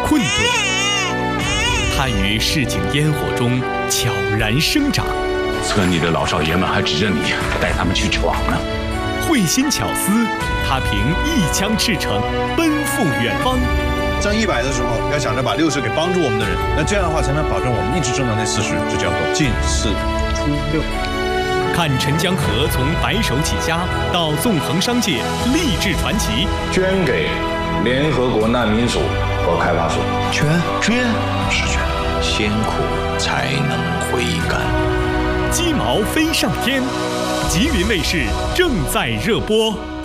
困顿。它于市井烟火中悄然生长。 村里的老少爷们还指着你带他们去闯呢。 会心巧思，他凭一腔赤诚奔赴远方。 挣100的时候，要想着把60给帮助我们的人，那这样的话才能保证我们一直挣到那40，这叫做进4出6。 看陈江河从白手起家到纵横商界，励志传奇。 捐给联合国难民署和开发署。 捐是捐， 先苦才能回甘。 鸡毛飞上天，吉林卫视正在热播。